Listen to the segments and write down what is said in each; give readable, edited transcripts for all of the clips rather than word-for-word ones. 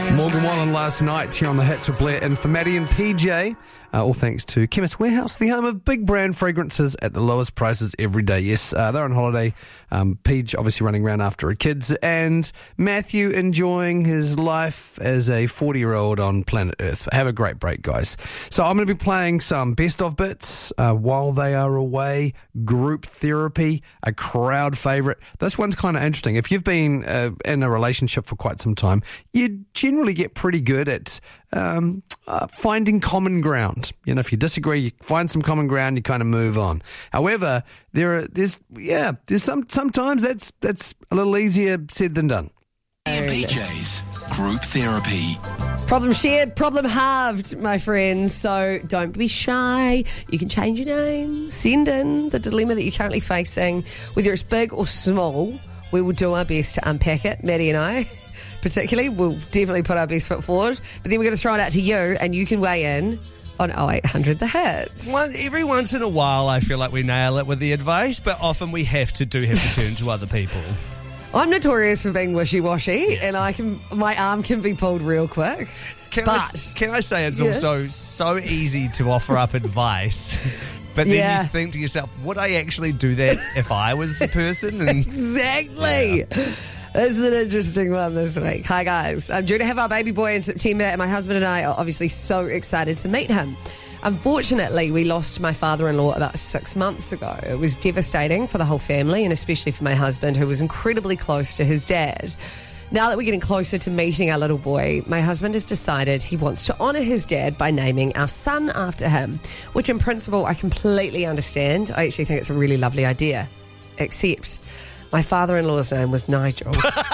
Morgan Wallen last night here on the Hits with Blair, and for Maddie and PJ, all thanks to Chemist Warehouse, the home of big brand fragrances at the lowest prices every day. Yes, they're on holiday. Paige obviously running around after her kids, and Matthew enjoying his life as a 40-year-old on planet Earth. Have a great break, guys. So I'm going to be playing some best of bits while they are away. Group therapy, a crowd favourite. This one's kind of interesting. If you've been in a relationship for quite some time, you generally get pretty good at finding common ground. You know, if you disagree, you find some common ground, you kind of move on. However, there's sometimes that's a little easier said than done. PJ's Group Therapy. Problem shared, problem halved, my friends. So don't be shy. You can change your name. Send in the dilemma that you're currently facing. Whether it's big or small, we will do our best to unpack it. Maddie and I, particularly, will definitely put our best foot forward. But then we're going to throw it out to you, and you can weigh in on 0800 The Hits. Every once in a while, I feel like we nail it with the advice, but often we have to turn to other people. I'm notorious for being wishy-washy, and my arm can be pulled real quick. Can I say it's also so easy to offer up advice, but then you just think to yourself, would I actually do that if I was the person? And exactly. Yeah. This is an interesting one this week. Hi, guys. I'm due to have our baby boy in September, and my husband and I are obviously so excited to meet him. Unfortunately, we lost my father-in-law about 6 months ago. It was devastating for the whole family, and especially for my husband, who was incredibly close to his dad. Now that we're getting closer to meeting our little boy, my husband has decided he wants to honour his dad by naming our son after him, which in principle I completely understand. I actually think it's a really lovely idea. Except my father-in-law's name was Nigel.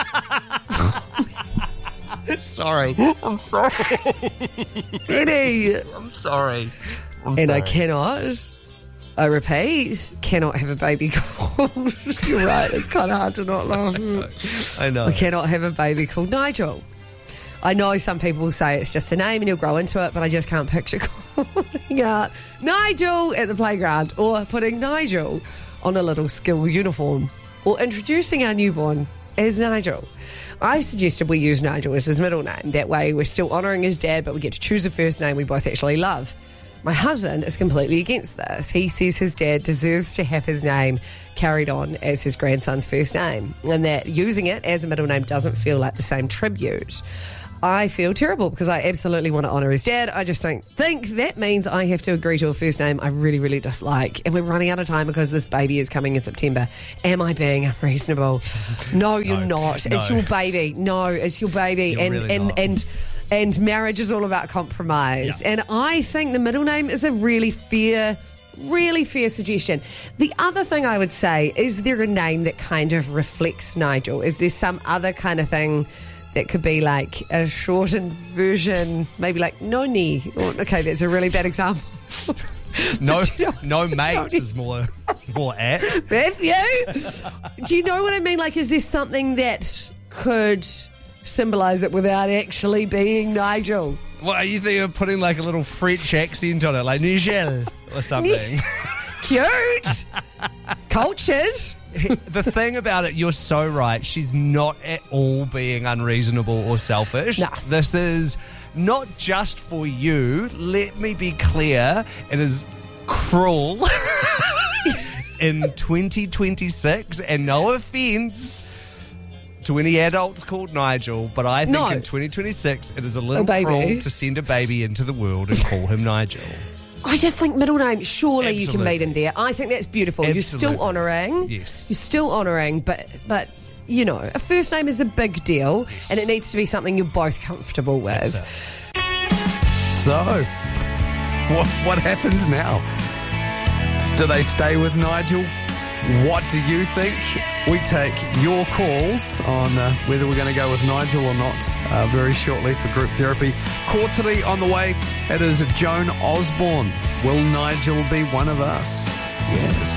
Sorry. I'm sorry. Eddie. I'm sorry. I cannot, cannot have a baby called... You're right, it's kind of hard to not laugh. I know. We cannot have a baby called Nigel. I know some people will say it's just a name and you'll grow into it, but I just can't picture calling out Nigel at the playground, or putting Nigel on a little school uniform, or introducing our newborn as Nigel. I've suggested we use Nigel as his middle name. That way we're still honouring his dad, but we get to choose a first name we both actually love. My husband is completely against this. He says his dad deserves to have his name carried on as his grandson's first name, and that using it as a middle name doesn't feel like the same tribute. I feel terrible because I absolutely want to honour his dad. I just don't think that means I have to agree to a first name I really, really dislike. And we're running out of time because this baby is coming in September. Am I being unreasonable? No, you're not. No. It's your baby. No, it's your baby. And marriage is all about compromise. Yeah. And I think the middle name is a really fair suggestion. The other thing I would say, is there a name that kind of reflects Nigel? Is there some other kind of thing that could be like a shortened version, maybe like Noni? Okay, that's a really bad example. No mates is more apt. Matthew, do you know what I mean? Like, is there something that could symbolise it without actually being Nigel? What are you thinking of putting like a little French accent on it, like Nigel or something? Cute. Cultured. The thing about it, you're so right. She's not at all being unreasonable or selfish. No. This is not just for you. Let me be clear. It is cruel in 2026, and no offence to any adults called Nigel, but I think in 2026 it is a little cruel to send a baby into the world and call him Nigel. I just think middle name, surely Absolutely. you can meet him there. I think that's beautiful. Absolutely. You're still honouring. Yes. You're still honouring, but you know, a first name is a big deal, and it needs to be something you're both comfortable with. So, what happens now? Do they stay with Nigel? What do you think? We take your calls on whether we're going to go with Nigel or not very shortly for group therapy. Quarterly on the way. It is Joan Osborne. Will Nigel be one of us? Yes.